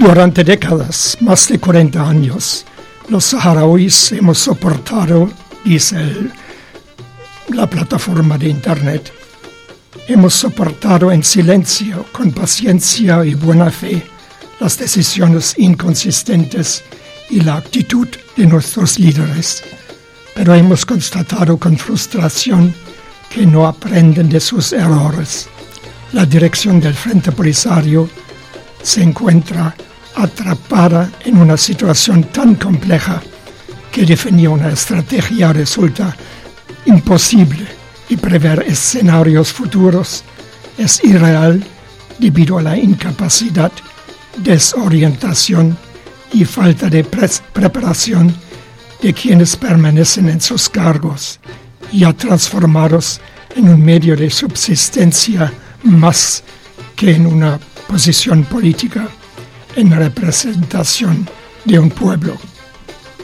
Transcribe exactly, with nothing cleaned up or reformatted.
Durante décadas, más de cuarenta años, los saharauis hemos soportado, dice el, la plataforma de Internet, hemos soportado en silencio, con paciencia y buena fe, las decisiones inconsistentes y la actitud de nuestros líderes. Pero hemos constatado con frustración que no aprenden de sus errores. La dirección del Frente Polisario se encuentra atrapada en una situación tan compleja que definir una estrategia resulta imposible y prever escenarios futuros es irreal debido a la incapacidad, desorientación y falta de pre- preparación de quienes permanecen en sus cargos, ya transformados en un medio de subsistencia más que en una posición política en representación de un pueblo.